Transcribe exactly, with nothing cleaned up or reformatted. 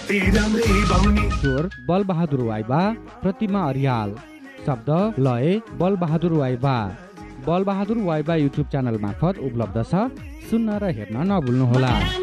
स्वर बल बहादुर वाइबा, प्रतिमा अर्याल, शब्द लय बल बहादुर वाइबा। बल बहादुर वाइबा युट्युब च्यानल मार्फत उपलब्ध छ, सुन्न र हेर्न नभुल्नुहोला।